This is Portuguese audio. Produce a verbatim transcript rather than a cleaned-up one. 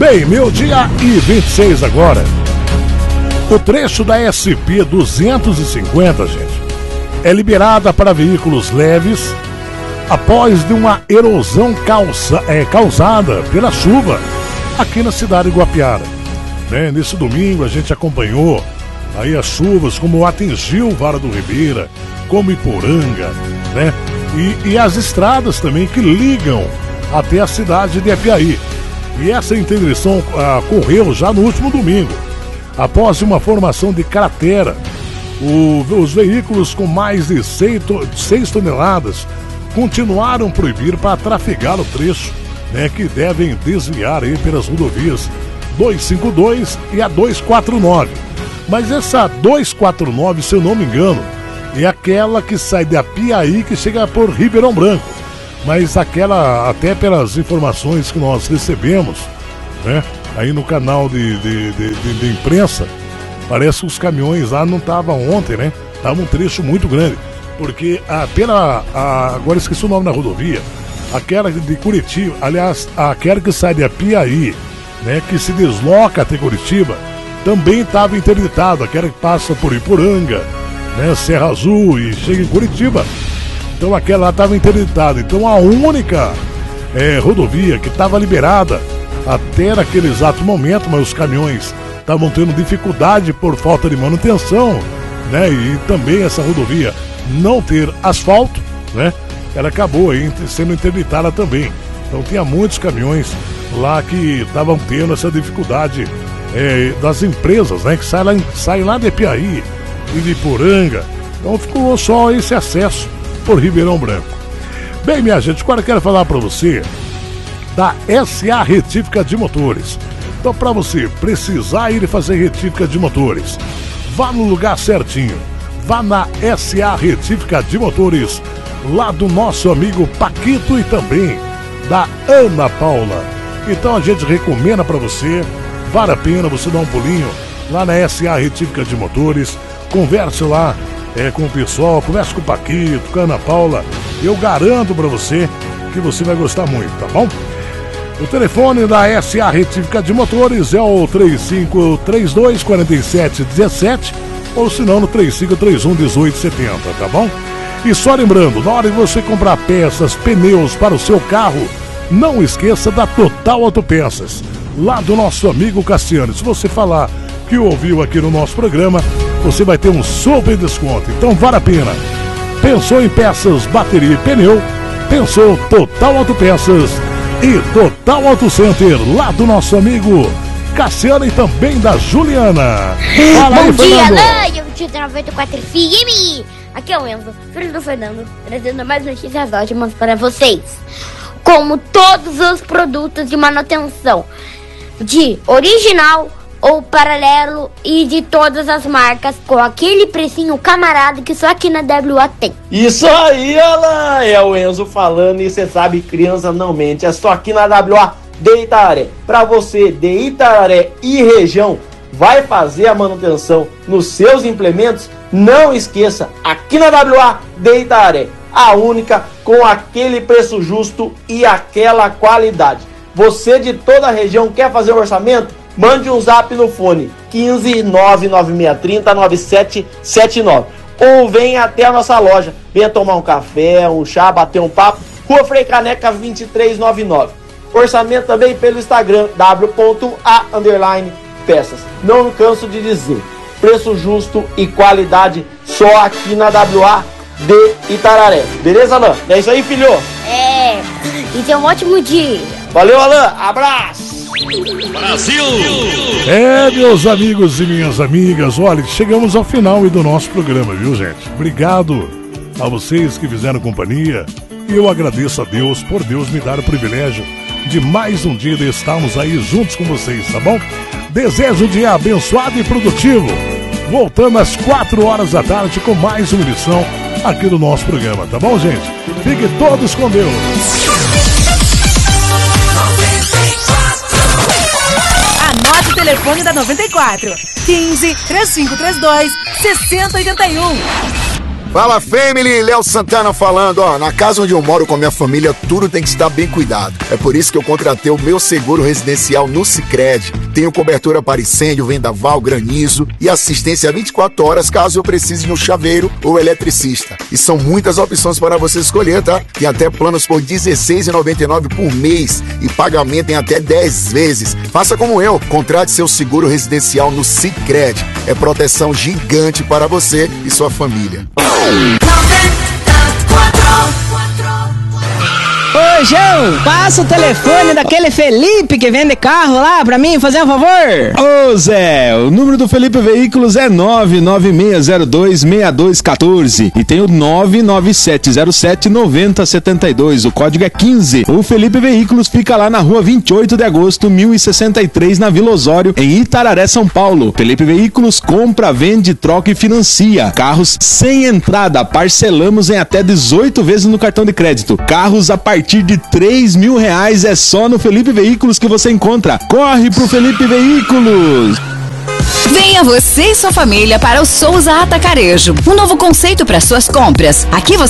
Bem, meio-dia e vinte e seis agora. O trecho da S P duzentos e cinquenta, gente, é liberada para veículos leves após de uma erosão causa, é, causada pela chuva aqui na cidade de Guapiara. Né? Nesse domingo a gente acompanhou aí as chuvas, como atingiu Vara do Ribeira, como Iporanga, né? E, e as estradas também que ligam até a cidade de Apiaí. E essa interdição ah, ocorreu já no último domingo. Após uma formação de cratera, o, os veículos com mais de seis toneladas continuaram a proibir para trafegar o trecho, né, que devem desviar aí pelas rodovias duzentos e cinquenta e dois e a duzentos e quarenta e nove. Mas essa duzentos e quarenta e nove, se eu não me engano, é aquela que sai de Apiaí que chega por Ribeirão Branco. Mas aquela, até pelas informações que nós recebemos, né, aí no canal de, de, de, de, de imprensa, parece que os caminhões lá não estavam ontem, né? Tava um trecho muito grande. Porque a, pela, a, agora esqueci o nome da rodovia, aquela de Curitiba, aliás, aquela que sai de Apiaí, né, que se desloca até Curitiba, também estava interditada, aquela que passa por Iporanga, né, Serra Azul e chega em Curitiba. Então aquela lá estava interditada. Então a única é, rodovia que estava liberada até naquele exato momento, mas os caminhões estavam tendo dificuldade por falta de manutenção, né? E também essa rodovia não ter asfalto, né? Ela acabou aí sendo interditada também. Então tinha muitos caminhões lá que estavam tendo essa dificuldade é, das empresas, né? Que saem lá, saem lá de Apiaí e de Iporanga. Então ficou só esse acesso por Ribeirão Branco. Bem, minha gente, agora eu quero falar para você da S A Retífica de Motores. Então, para você precisar ir fazer retífica de motores, vá no lugar certinho. Vá na S A Retífica de Motores, lá do nosso amigo Paquito e também da Ana Paula. Então a gente recomenda para você, vale a pena você dar um pulinho lá na S A Retífica de Motores, converse lá É, com o pessoal, converse com o Paquito, com a Ana Paula. Eu garanto pra você que você vai gostar muito, tá bom? O telefone da S A Retífica de Motores é o três cinco três dois, quatro sete um sete ou se não no três cinco três um, um oito sete zero, tá bom? E só lembrando, na hora de você comprar peças, pneus para o seu carro, não esqueça da Total Autopeças, lá do nosso amigo Cassiano. Se você falar que ouviu aqui no nosso programa, você vai ter um super desconto, então vale a pena. Pensou em peças, bateria e pneu? Pensou Total Autopeças e Total Auto Center, lá do nosso amigo Cassiano e também da Juliana. Fala aí, bom dia, Fernando. Alain, eu vou noventa e quatro F M. Aqui é o Enzo, filho do Fernando, trazendo mais notícias ótimas para vocês. Como todos os produtos de manutenção, de original ou paralelo e de todas as marcas, com aquele precinho camarada que só aqui na W A tem. Isso aí, Alan, é o Enzo falando e você sabe, criança não mente, é só aqui na W A de Itararé. Para você de Itararé e região, vai fazer a manutenção nos seus implementos, não esqueça, aqui na W A de Itararé, a única com aquele preço justo e aquela qualidade. Você de toda a região quer fazer um orçamento? Mande um zap no fone quinze, nove nove seis três zero, nove sete sete nove ou venha até a nossa loja, venha tomar um café, um chá, bater um papo, Rua Frei Caneca vinte e três noventa e nove. Orçamento também pelo Instagram w ponto a underline peças. Não me canso de dizer, preço justo e qualidade só aqui na W A de Itararé. Beleza, Alain? É isso aí, filho? É, e tenha um ótimo dia. Valeu, Alain, abraço! Brasil! É, meus amigos e minhas amigas, olha, chegamos ao final do nosso programa, viu, gente? Obrigado a vocês que fizeram companhia e eu agradeço a Deus por Deus me dar o privilégio de mais um dia de estarmos aí juntos com vocês, tá bom? Desejo um dia abençoado e produtivo, voltando às quatro horas da tarde com mais uma edição aqui do nosso programa, tá bom, gente? Fiquem todos com Deus! Anote o telefone da noventa e quatro, quinze, três cinco três dois, seis zero oito um. Fala, family, Léo Santana falando, ó, na casa onde eu moro com a minha família, tudo tem que estar bem cuidado. É por isso que eu contratei o meu seguro residencial no Sicredi. Tenho cobertura para incêndio, vendaval, granizo e assistência vinte e quatro horas caso eu precise de um chaveiro ou eletricista. E são muitas opções para você escolher, tá? Tem até planos por dezesseis reais e noventa e nove centavos por mês e pagamento em até dez vezes. Faça como eu, contrate seu seguro residencial no Sicredi. É proteção gigante para você e sua família. Ô, João, passa o telefone daquele Felipe que vende carro lá pra mim, fazer um favor. Ô, Zé, o número do Felipe Veículos é nove nove seis zero dois seis dois um quatro e tem o nove nove sete zero sete nove zero sete dois, o código é quinze. O Felipe Veículos fica lá na rua vinte e oito de agosto, mil e sessenta e três, na Vila Osório, em Itararé, São Paulo. Felipe Veículos compra, vende, troca e financia. Carros sem entrada, parcelamos em até dezoito vezes no cartão de crédito. Carros a partir A partir de três mil reais é só no Felipe Veículos que você encontra. Corre pro Felipe Veículos! Venha você e sua família para o Souza Atacarejo, um novo conceito para suas compras. Aqui você